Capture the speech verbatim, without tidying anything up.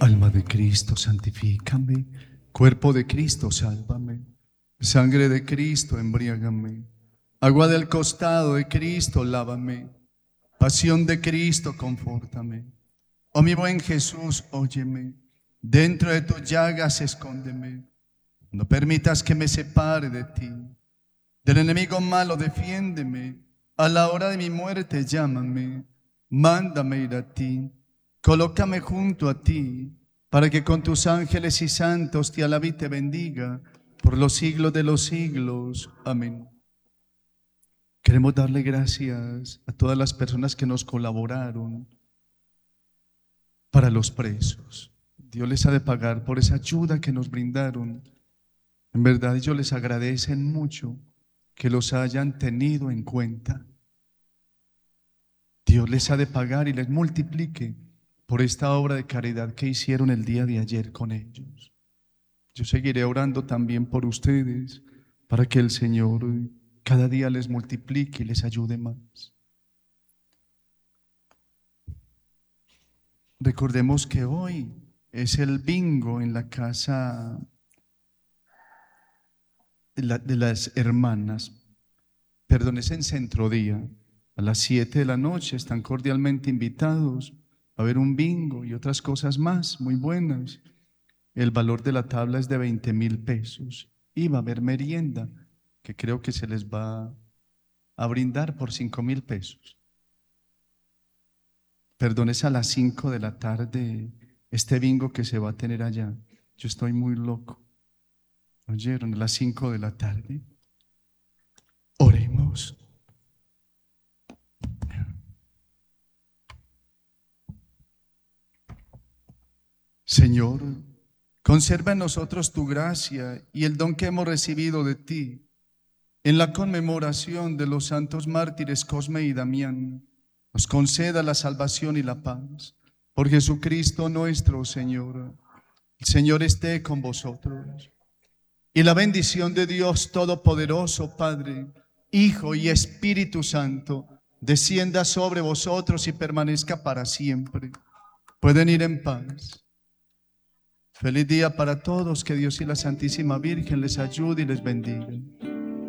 Alma de Cristo, santifícame. Cuerpo de Cristo, sálvame. Sangre de Cristo, embriágame. Agua del costado de Cristo, lávame. Pasión de Cristo, confórtame. Oh mi buen Jesús, óyeme. Dentro de tus llagas, escóndeme. No permitas que me separe de ti. Del enemigo malo, defiéndeme. A la hora de mi muerte, llámame. Mándame ir a ti. Colócame junto a ti, para que con tus ángeles y santos te alabe y te bendiga por los siglos de los siglos. Amén. Queremos darle gracias a todas las personas que nos colaboraron para los presos. Dios les ha de pagar por esa ayuda que nos brindaron. En verdad ellos les agradecen mucho que los hayan tenido en cuenta. Dios les ha de pagar y les multiplique por esta obra de caridad que hicieron el día de ayer con ellos. Yo seguiré orando también por ustedes para que el Señor cada día les multiplique y les ayude más. Recordemos que hoy es el bingo en la casa de, la, de las hermanas. Perdón, es en Centrodía. A las siete de la noche están cordialmente invitados. Va a haber un bingo y otras cosas más muy buenas. El valor de la tabla es de veinte mil pesos. Y va a haber merienda, que creo que se les va a brindar por cinco mil pesos. Perdón, es a las cinco de la tarde este bingo que se va a tener allá. Yo estoy muy loco. ¿Oyeron? A las cinco de la tarde. Oremos. Señor, conserva en nosotros tu gracia y el don que hemos recibido de ti en la conmemoración de los santos mártires Cosme y Damián. Nos conceda la salvación y la paz. Por Jesucristo nuestro Señor. El Señor esté con vosotros. Y la bendición de Dios Todopoderoso, Padre, Hijo y Espíritu Santo, descienda sobre vosotros y permanezca para siempre. Pueden ir en paz. Feliz día para todos, que Dios y la Santísima Virgen les ayude y les bendiga.